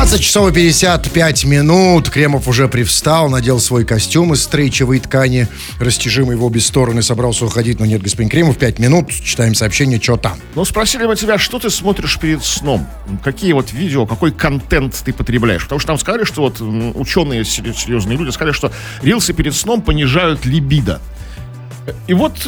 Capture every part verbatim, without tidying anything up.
двадцать часов и пятьдесят пять минут. Кремов уже привстал, надел свой костюм из стрейчевой ткани, растяжимый в обе стороны, собрался уходить, но нет, господин Кремов, пять минут, читаем сообщение, что там. Ну, спросили мы тебя, что ты смотришь перед сном? Какие вот видео, какой контент ты потребляешь? Потому что там сказали, что вот ученые, серьезные люди сказали, что рилсы перед сном понижают либидо. И вот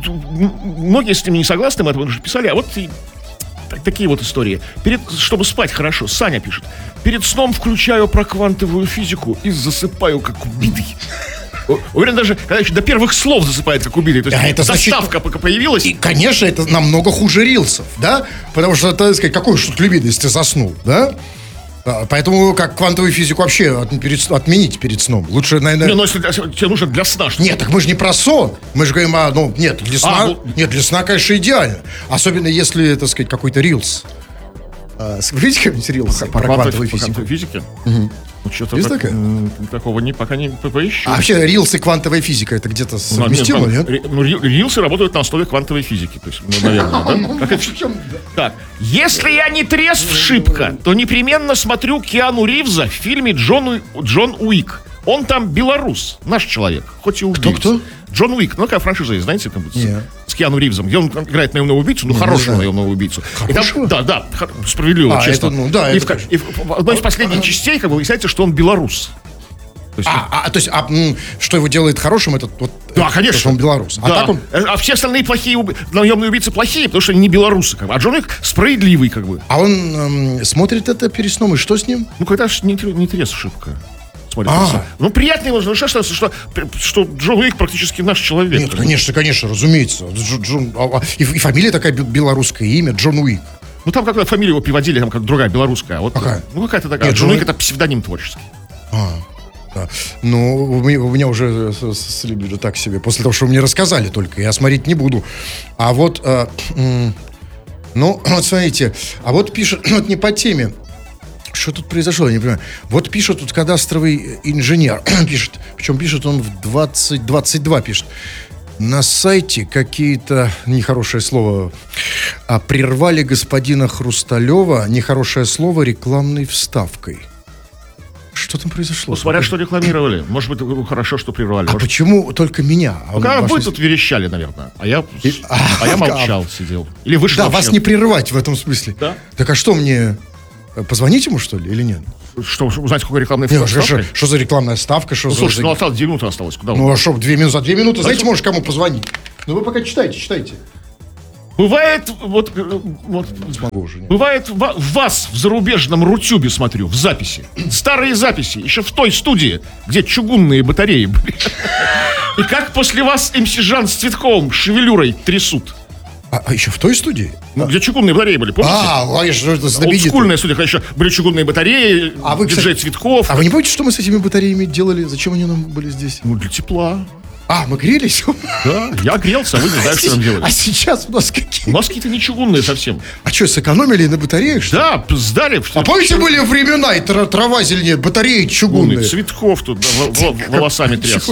многие с ними не согласны, мы это уже писали, а вот и так, такие вот истории. Перед, чтобы спать хорошо, Саня пишет: перед сном включаю про квантовую физику и засыпаю как убитый. Уверен, даже когда еще до первых слов засыпает как убитый. То есть а это заставка значит, появилась. И, конечно, это намного хуже рилсов, да? Потому что, так сказать, какой уж тут либидо, если ты заснул, да? Поэтому как квантовую физику вообще от, перед, отменить перед сном. Лучше, наверное... Не, ну если тебе нужно для сна. Что нет, так мы же не про сон. Мы же говорим о... Ну, нет, для сна, а, ну... нет, для сна, конечно, идеально. Особенно если, так сказать, какой-то рилс. А, вы видите какой-нибудь рилс по, про квантовую физику? По физике? Угу. Ну, что-то так, м- такого не, пока не поищу. А вообще рилсы и квантовая физика это где-то совместимо, ну, нет? нет? Ну, рилсы работают на основе квантовой физики. То есть, ну, наверное, да? Так, если я не трезв шибко, то непременно смотрю Киану Ривза в фильме Джон, Джон Уик. Он там белорус, наш человек, хоть и убийца. Кто-кто? Джон Уик, ну какая франшиза есть, знаете, там, yeah. с Киану Ривзом, где он играет наемного убийцу, ну, не, хорошего не наемного убийцу. И там, да, да, справедливо, а, честно. Это, ну, да, и, это, в, и в, в одной из последних частей, как бы, выясняется, что он белорус. То есть, а, а, то есть, а, м, что его делает хорошим, это вот... Да, конечно. Что он белорус. Да. А, так он... а все остальные плохие, уб... наемные убийцы плохие, потому что они не белорусы, как бы. А Джон Уик справедливый, как бы. А он эм, смотрит это перед сном, и что с ним? Ну, когда же не, не трезв шибко. А. Ну, приятно его, что, что, что, что Джон Уик практически наш человек. Нет, конечно, конечно, разумеется. Джон, и, и фамилия такая белорусская, имя Джон Уик. Ну, там какая фамилия его приводили, там как другая, белорусская. А вот, какая? Ну, какая-то такая. Нет, Джон Уик — это псевдоним творческий. А, да. Ну, у меня, у меня уже с, с либидо так себе. После того, что вы мне рассказали только, я смотреть не буду. А вот, э, э, ну, вот смотрите, а вот пишет, вот не по теме. Что тут произошло, я не понимаю. Вот пишет тут кадастровый инженер. Пишет, причем пишет он в двадцать двадцать два пишет. На сайте какие-то, нехорошее слово, а, прервали господина Хрусталева, нехорошее слово, рекламной вставкой. Что там произошло? Ну, смотря что рекламировали. Может быть, хорошо, что прервали. А Может... почему только меня? Ну, когда вы тут верещали, наверное. А я, И... а я молчал, сидел. Или вышел. Да, вообще. Вас не прерывать в этом смысле. Да? Так а что мне... Позвонить ему, что ли, или нет? Что, узнать, сколько рекламной ставки? Что, что за рекламная ставка? Что ну, за... слушай, ну, осталось две минуты осталось. Куда ну, а что, две минуты? За две минуты, знаете, можешь кому позвонить? Ну, вы пока читайте, читайте. Бывает, вот, вот смогу уже, бывает в, вас в зарубежном Рутюбе, смотрю, в записи. Старые записи, еще в той студии, где чугунные батареи были. И как после вас эм си Жан с Цветковым шевелюрой трясут. А, а еще в той студии? Ну, где чугунные батареи были, помните? А, конечно, это знаменитый. Олдскульная студия, когда еще были чугунные батареи, а вы, диджей кстати, Цветков. А вы не помните, что мы с этими батареями делали? Зачем они нам были здесь? Ну, для тепла. А, мы грелись? Да, я грелся, а вы не знаете, что нам делали. А сейчас у нас какие? У нас какие-то не чугунные совсем. А что, сэкономили на батареях, что ли? Да, сдали. А помните, были времена, и трава зеленее, батареи чугунные. Цветков тут волосами тряс.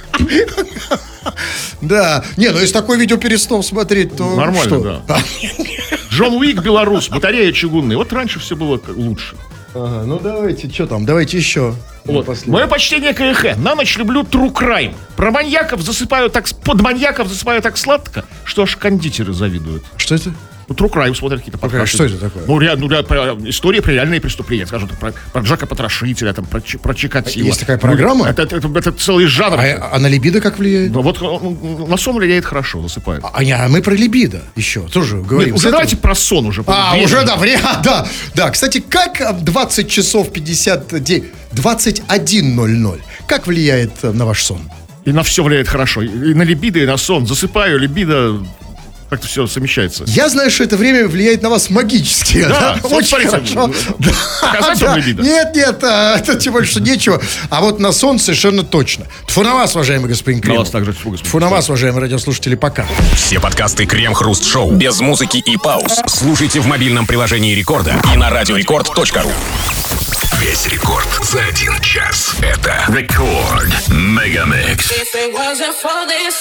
Да, не, ну если такое видео перед сном смотреть, то нормально, что? Да. Джон Уик, белорус, батарея чугунная. Вот раньше все было лучше. Ага, ну давайте, что там, давайте еще. Вот. Мое почтение к ЭХ. На ночь люблю true crime. Про маньяков засыпаю так, под маньяков засыпаю так сладко, что аж кондитеры завидуют. Что это? Ну, true crime смотрят какие-то подкасты. Что это такое? Ну, ре, ну ре, про, история про реальные преступления. Скажем, про, про Джека Потрошителя, там, про, про Чикатило. Есть такая программа? Ну, это, это, это, это целый жанр. А, а на либидо как влияет? Ну, вот на сон влияет хорошо, засыпает. А, а мы про либидо еще тоже говорим. Нет, уже давайте про сон уже. А, время. Уже, да, время, да. Да, кстати, как двадцать часов пятьдесят девять, двадцать один ноль ноль, как влияет на ваш сон? И на все влияет хорошо. И на либидо, и на сон. Засыпаю, либидо... Как-то все совмещается. Я знаю, что это время влияет на вас магически. Да, да? Очень хорошо. Да. Да. Нет, нет, это тем более, что нечего. А вот на сон совершенно точно. Тьфу на вас, уважаемый господин Кремов. На вас также тьфу, господин. Тьфу на вас, уважаемые радиослушатели, пока. Все подкасты Крем-Хруст-Шоу без музыки и пауз слушайте в мобильном приложении Рекорда и на радиорекорд точка ру. Весь рекорд за один час. Это Рекорд Мегамикс.